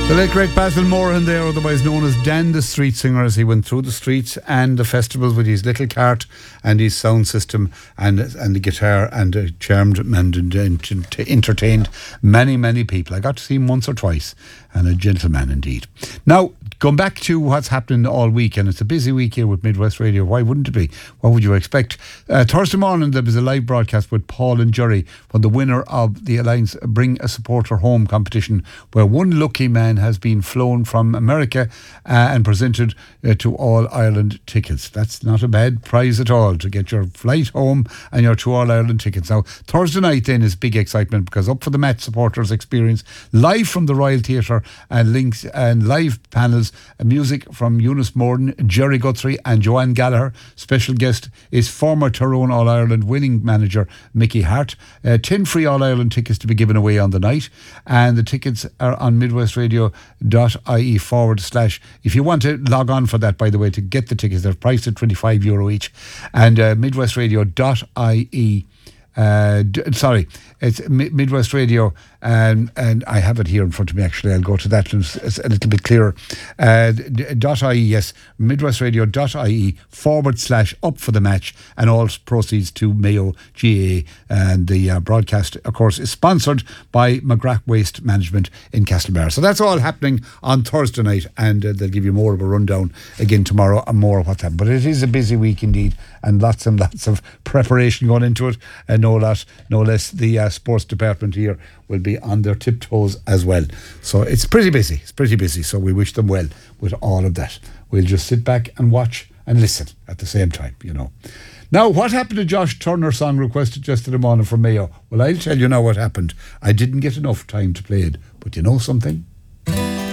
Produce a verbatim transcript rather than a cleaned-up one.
The late great Basil Moran there, otherwise known as Dan the Street Singer, as he went through the streets and the festivals with his little cart and his sound system and and the guitar, and uh, charmed and, and, and entertained many, many people. I got to see him once or twice, and a gentleman indeed. Now, going back to what's happening all week, and it's a busy week here with Midwest Radio. Why wouldn't it be? What would you expect? Uh, Thursday morning there was a live broadcast with Paul and Jerry from the winner of the Alliance Bring a Supporter Home competition, where one lucky man has been flown from America uh, and presented uh, to All Ireland tickets. That's not a bad prize at all, to get your flight home and your to All Ireland tickets. Now, Thursday night then is big excitement, because Up for the Match supporters experience live from the Royal Theatre and links and live panels, uh, music from Eunice Morden, Jerry Guthrie and Joanne Gallagher. Special guest is former Tyrone All Ireland winning manager Mickey Hart. Uh, ten free All Ireland tickets to be given away on the night, and the tickets are on midwestradio.ie forward slash. If you want to log on for that, by the way, to get the tickets, they're priced at twenty-five euro each, and uh, midwestradio.ie. Uh, d- sorry, it's Mi- Midwest Radio, and and I have it here in front of me. Actually, I'll go to that. It's, it's a little bit clearer. Uh, d- dot ie, yes, midwestradio.ie forward slash Up for the Match, and all proceeds to Mayo G A. And the uh, broadcast, of course, is sponsored by McGrath Waste Management in Castlebar. So that's all happening on Thursday night, and uh, they'll give you more of a rundown again tomorrow and more of what's happening. But it is a busy week indeed, and lots and lots of preparation going into it, and no less, no less the uh, sports department here will be on their tiptoes as well. So it's pretty busy, it's pretty busy, so we wish them well with all of that. We'll just sit back and watch and listen at the same time, you know. Now, what happened to Josh Turner's song requested yesterday morning from Mayo? Well, I'll tell you now what happened. I didn't get enough time to play it, but you know something?